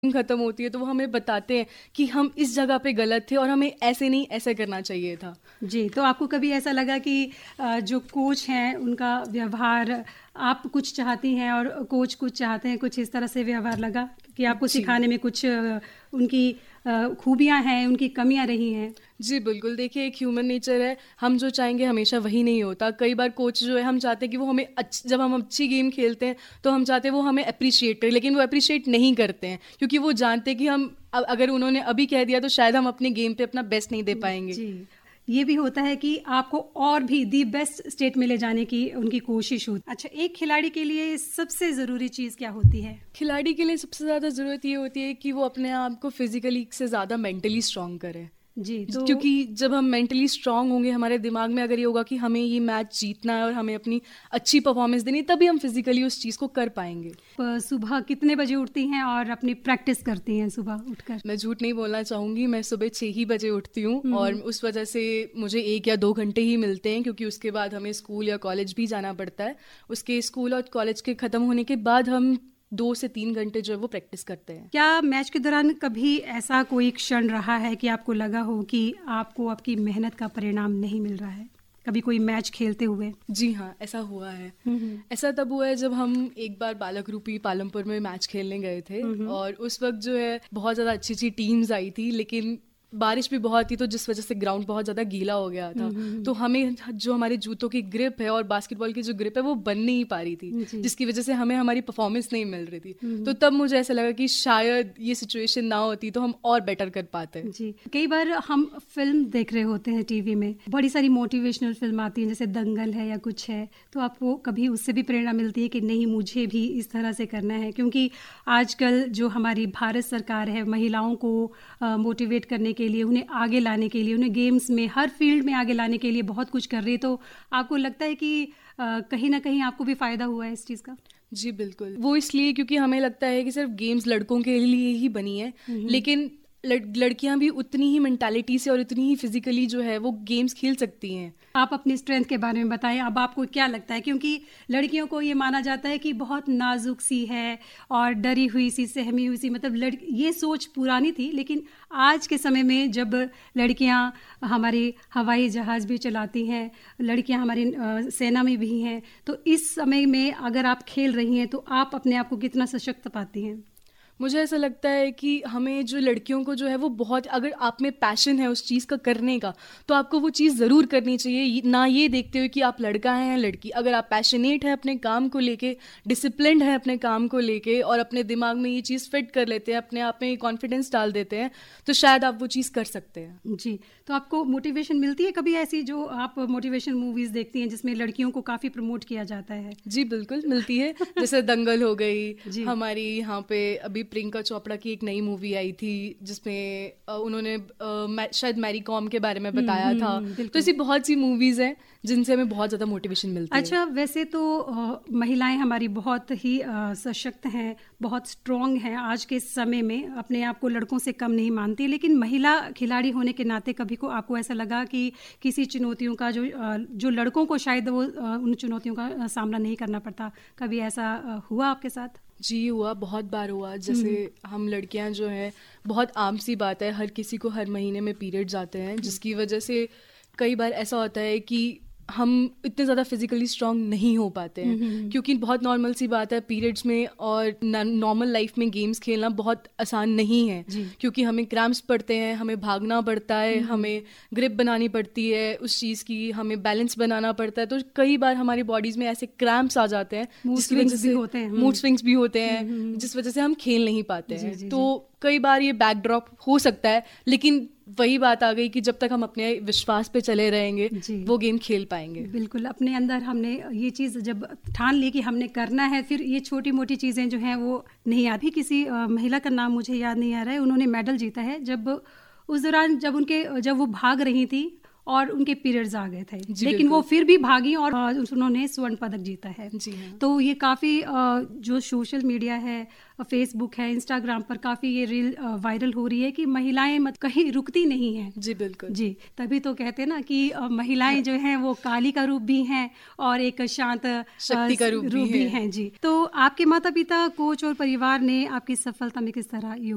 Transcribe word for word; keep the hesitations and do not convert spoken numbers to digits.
खत्म होती है तो वो हमें बताते हैं कि हम इस जगह पे गलत थे और हमें ऐसे नहीं ऐसे करना चाहिए था। जी, तो आपको कभी ऐसा लगा कि अ, जो कोच हैं उनका व्यवहार, आप कुछ चाहती हैं और कोच कुछ चाहते हैं, कुछ इस तरह से व्यवहार लगा कि आपको जी। सिखाने में कुछ अ, उनकी अ, खूबियाँ हैं, उनकी कमियाँ रही हैं? जी, बिल्कुल। देखिए, एक ह्यूमन नेचर है, हम जो चाहेंगे हमेशा वही नहीं होता। कई बार कोच जो है हम चाहते हैं कि वो हमें अच्छ जब हम अच्छी गेम खेलते हैं तो हम चाहते हैं वो हमें एप्रिशिएट करें, लेकिन वो एप्रिशिएट नहीं करते हैं क्योंकि वो जानते हैं कि हम अ, अगर उन्होंने अभी कह दिया तो शायद हम अपने गेम पे अपना बेस्ट नहीं दे पाएँगे। जी, ये भी होता है कि आपको और भी दी बेस्ट स्टेट में ले जाने की उनकी कोशिश होती है। अच्छा, एक खिलाड़ी के लिए सबसे ज़रूरी चीज़ क्या होती है? खिलाड़ी के लिए सबसे ज़्यादा ज़रूरत ये होती है कि वो अपने आप को फिज़िकली से ज़्यादा मेंटली स्ट्रॉन्ग करे। जी, तो क्योंकि जब हम मेंटली स्ट्रॉन्ग होंगे, हमारे दिमाग में अगर ये होगा कि हमें ये मैच जीतना है और हमें अपनी अच्छी परफॉर्मेंस देनी है, तभी हम फिज़िकली उस चीज़ को कर पाएँगे। प सुबह कितने बजे उठती हैं और अपनी प्रैक्टिस करती हैं सुबह उठकर? मैं झूठ नहीं बोलना चाहूँगी, मैं सुबह छह ही बजे उठती हूँ हुँ, और हुँ। उस वजह से मुझे एक या दो घंटे ही मिलते हैं क्योंकि उसके बाद हमें स्कूल या कॉलेज भी जाना पड़ता है। उसके स्कूल और कॉलेज के ख़त्म होने के बाद हम दो से तीन घंटे जो है वो प्रैक्टिस करते हैं। क्या मैच के दौरान कभी ऐसा कोई क्षण रहा है कि आपको लगा हो कि आपको आपकी मेहनत का परिणाम नहीं मिल रहा है? कभी कोई मैच खेलते हुए? जी हाँ, ऐसा हुआ है। हुँ, हुँ। ऐसा तब हुआ है जब हम एक बार बालक रूपी पालमपुर में मैच खेलने गए थे हुँ, हुँ। और उस वक़्त जो है बहुत ज़्यादा अच्छी-अच्छी टीम्स आई थी, लेकिन बारिश भी बहुत थी तो जिस वज़ह से ग्राउंड बहुत ज़्यादा गीला हो गया था। हुँ, हुँ, हुँ। तो हमें जो हमारे जूतों की ग्रिप है और बास्केटबॉल की जो ग्रिप है वो बन नहीं पा रही थी, जी। जिसकी वज़ह से हमें हमारी परफ़ॉर्मेंस नहीं मिल रही थी। हुँ, हुँ। तो तब मुझे ऐसा लगा कि शायद ये सिचुएशन ना होती तो हम और बेटर कर पाते। जी, कई बार हम फ़िल्म देख रहे होते हैं टीवी में, बड़ी सारी मोटिवेशनल फ़िल्म आती हैं जैसे दंगल है या कुछ है, तो आपको कभी उससे भी प्रेरणा मिलती है कि नहीं मुझे भी इस तरह से करना है? क्योंकि आजकल जो हमारी भारत सरकार है महिलाओं को अ, मोटिवेट करने के लिए, उन्हें आगे लाने के लिए, उन्हें गेम्स में हर फील्ड में आगे लाने के लिए बहुत कुछ कर रही है, तो आपको लगता है कि अ, कहीं न कहीं आपको भी फ़ायदा हुआ है इस चीज़ का? जी, बिल्कुल। वो इसलिए क्योंकि हमें लगता है कि सिर्फ़ गेम्स लड़कों के लिए ही बनी है, हुँ, हुँ। लेकिन लड़ लड़कियाँ भी उतनी ही मेंटालिटी से और उतनी ही फ़िज़िकली जो है वो गेम्स खेल सकती हैं। आप अपनी स्ट्रेंथ के बारे में बताएं, अब आपको क्या लगता है? क्योंकि लड़कियों को ये माना जाता है कि बहुत नाजुक सी है और डरी हुई सी, सहमी हुई सी, मतलब लड़ ये सोच पुरानी थी, लेकिन आज के समय में जब लड़कियां हमारी हवाई जहाज़ भी चलाती हैं, लड़कियां हमारी अ, सेना में भी हैं, तो इस समय में अगर आप खेल रही हैं तो आप अपने आप को कितना सशक्त पाती हैं? मुझे ऐसा लगता है कि हमें जो लड़कियों को जो है वो बहुत, अगर आप में पैशन है उस चीज़ का करने का, तो आपको वो चीज़ ज़रूर करनी चाहिए। ये- ना ये देखते हुए कि आप लड़का है या लड़की, अगर आप पैशनेट है अपने काम को लेके, डिसिप्लिन्ड है अपने काम को लेके और अपने दिमाग में ये चीज़ फिट कर लेते हैं, अपने आप में कॉन्फिडेंस डाल देते हैं, तो शायद आप वो चीज़ कर सकते हैं। जी, तो आपको मोटिवेशन मिलती है कभी ऐसी जो आप मोटिवेशन मूवीज़ देखती हैं जिसमें लड़कियों को काफ़ी प्रमोट किया जाता है? जी, बिल्कुल मिलती है। जैसे दंगल हो गई, जी। हमारी यहाँ पे अभी प्रियंका चोपड़ा की एक नई मूवी आई थी जिसमें अ, उन्होंने अ, मै शायद मैरी कॉम के बारे में हुँ, बताया हुँ, था। हुँ, तो बिल्कुल। ऐसी बहुत सी मूवीज़ हैं जिनसे हमें बहुत ज़्यादा मोटिवेशन मिलती है। अच्छा, वैसे तो अ, महिलाएं हमारी बहुत ही अ, सशक्त हैं, बहुत स्ट्रॉन्ग हैं आज के समय में, अपने आप को लड़कों से कम नहीं मानती, लेकिन महिला खिलाड़ी होने के नाते कभी को आपको ऐसा लगा कि किसी चुनौतियों का जो अ, जो लड़कों को शायद वो अ, उन चुनौतियों का अ, सामना नहीं करना पड़ता, कभी ऐसा अ, हुआ आपके साथ? जी, हुआ, बहुत बार हुआ। हुँ, जैसे हम लड़कियाँ जो हैं, बहुत आम सी बात है, हर किसी को हर महीने में पीरियड्स आते हैं, जिसकी वजह से कई बार ऐसा होता है कि हम इतने ज़्यादा फिज़िकली स्ट्रॉन्ग नहीं हो पाते हुँ, हैं, हुँ, हुँ। क्योंकि बहुत नॉर्मल सी बात है पीरियड्स में और न नॉर्मल लाइफ़ में गेम्स खेलना बहुत आसान नहीं है, जी। क्योंकि हमें क्रैम्प्स पड़ते हैं, हमें भागना पड़ता है, हुँ, हुँ। हमें ग्रिप बनानी पड़ती है उस चीज़ की, हमें बैलेंस बनाना पड़ता है, तो कई बार हमारी बॉडीज़ में ऐसे क्रैम्प्स आ जाते हैं, मूड जिसकी वजह स्विंग्स भी से होते हैं। मूड हुँ। स्विंग्स भी होते हुँ, हैं, हुँ, हुँ। जिस वजह से हम खेल नहीं पाते जी, हैं। जी, तो जी। कई बार ये बैकड्रॉप हो सकता है, लेकिन वही बात आ गई कि जब तक हम अपने विश्वास पे चले रहेंगे, जी। वो गेम खेल पाएंगे। बिल्कुल, अपने अंदर हमने ये चीज़ जब ठान ली कि हमने करना है, फिर ये छोटी-मोटी चीज़ें जो हैं वो नहीं आती। किसी अ, महिला का नाम मुझे याद नहीं आ रहा है, उन्होंने मेडल जीता है जब उस दौरान जब उनके जब वो भाग रही थी और उनके पीरियड्स आ गए थे, जी, लेकिन वो बिल्कुल। फिर भी भागी और अ, उन्होंने स्वर्ण पदक जीता है। जी हाँ। तो ये काफ़ी अ, जो सोशल मीडिया है, फेसबुक है, इंस्टाग्राम पर काफ़ी ये रील अ, वायरल हो रही है कि महिलाएं मत कहीं रुकती नहीं हैं। जी, बिल्कुल। जी, तभी तो कहते हैं ना कि अ, महिलाएं जो हैं वो काली का रूप भी हैं और एक शांत अ, शक्ति का रूप भी रूप भी है। हैं। जी, तो आपके माता-पिता, कोच और परिवार ने आपकी सफलता में किस तरह योग